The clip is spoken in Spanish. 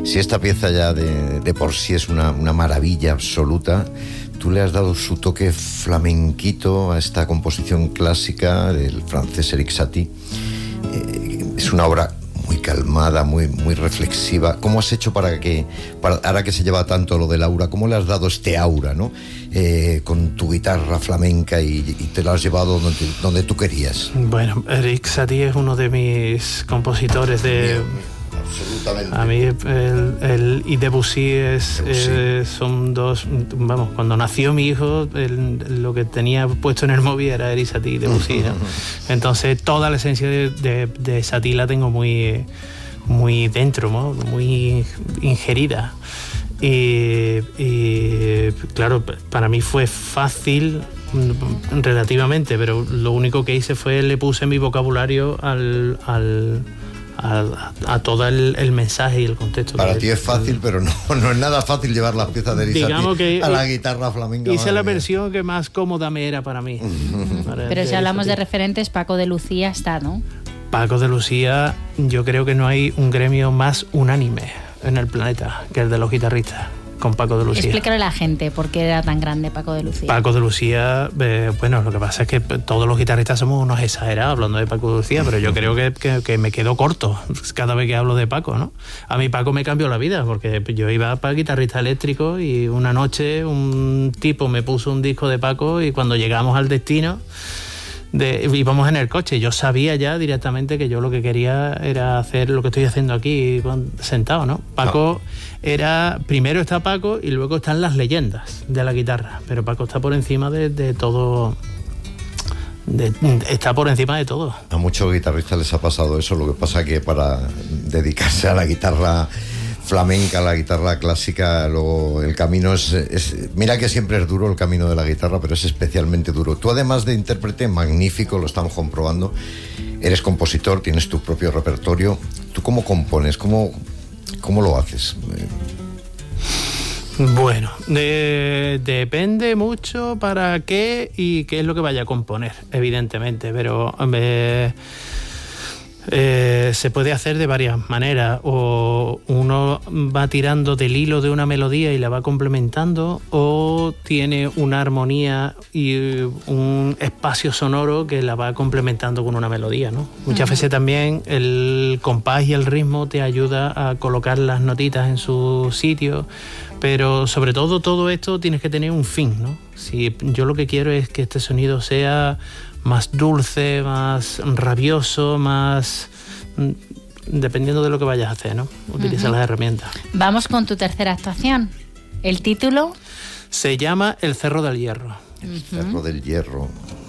Si esta pieza ya de por sí es una maravilla absoluta, tú le has dado su toque flamenquito a esta composición clásica del francés Erik Satie. Es una obra muy calmada, muy reflexiva. ¿Cómo has hecho para ahora que se lleva tanto lo del aura, cómo le has dado este aura, ¿no? Con tu guitarra flamenca y te lo has llevado donde tú querías? Bueno, Erik Satie es uno de mis compositores de... Absolutamente. A mí él y Debussy son dos... Vamos, cuando nació mi hijo, lo que tenía puesto en el móvil era Erik Satie y Debussy, ¿no? Entonces toda la esencia de Satie la tengo muy dentro, ¿no? Muy ingerida. Y claro, para mí fue fácil relativamente, pero lo único que hice fue le puse mi vocabulario a todo el mensaje y el contexto. Para ti es fácil, pero no es nada fácil llevar las piezas de Erik Satie a la guitarra flamenca. Hice la versión que más cómoda me era para mí. Pero si hablamos de referentes, Paco de Lucía está, ¿no? Paco de Lucía, yo creo que no hay un gremio más unánime en el planeta que el de los guitarristas. Con Paco de Lucía. Explícale a la gente por qué era tan grande Paco de Lucía. Paco de Lucía, bueno, lo que pasa es que todos los guitarristas somos unos exagerados hablando de Paco de Lucía, pero yo creo que me quedo corto cada vez que hablo de Paco, ¿no? A mí Paco me cambió la vida, porque yo iba para guitarrista eléctrico y una noche un tipo me puso un disco de Paco y cuando llegamos al destino íbamos en el coche. Yo sabía ya directamente que yo lo que quería era hacer lo que estoy haciendo aquí sentado, ¿no? Paco primero está Paco y luego están las leyendas de la guitarra, pero Paco está por encima de todo. Está por encima de todo. A muchos guitarristas les ha pasado eso. Lo que pasa es que para dedicarse a la guitarra flamenca, la guitarra clásica, luego el camino es mira que siempre es duro el camino de la guitarra, pero es especialmente duro. Tú, además de intérprete, magnífico, lo estamos comprobando, eres compositor, tienes tu propio repertorio. ¿Tú cómo compones? ¿Cómo lo haces? Bueno, depende mucho para qué y qué es lo que vaya a componer, evidentemente, pero se puede hacer de varias maneras. O uno va tirando del hilo de una melodía y la va complementando, o tiene una armonía y un espacio sonoro que la va complementando con una melodía, ¿no? Muchas veces también el compás y el ritmo te ayuda a colocar las notitas en su sitio, pero sobre todo esto tienes que tener un fin, ¿no? Si yo lo que quiero es que este sonido sea más dulce, más rabioso, más... dependiendo de lo que vayas a hacer, ¿no? Utiliza las herramientas. Vamos con tu tercera actuación. ¿El título? Se llama El Cerro del Hierro. El Cerro del Hierro.